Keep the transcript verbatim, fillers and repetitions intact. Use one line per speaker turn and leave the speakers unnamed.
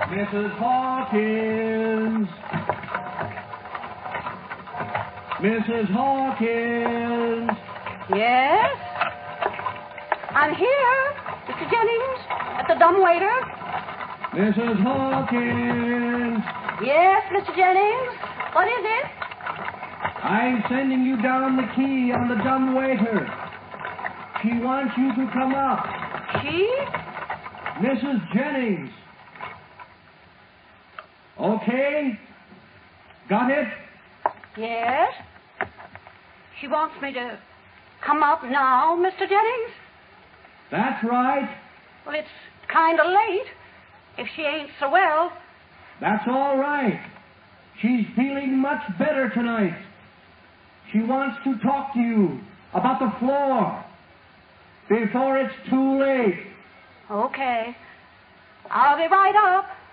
Missus Hawkins. Missus Hawkins.
Yes? I'm here, Mister Jennings, at the dumbwaiter.
Missus Hawkins.
Yes, Mister Jennings. What is it?
I'm sending you down the key on the dumbwaiter. She wants you to come up.
She?
Missus Jennings. Okay? Got it?
Yes. She wants me to come up now, Mister Jennings?
That's right.
Well, it's kind of late. If she ain't so well.
That's all right. She's feeling much better tonight. She wants to talk to you about the floor before it's too late.
Okay. I'll be right up.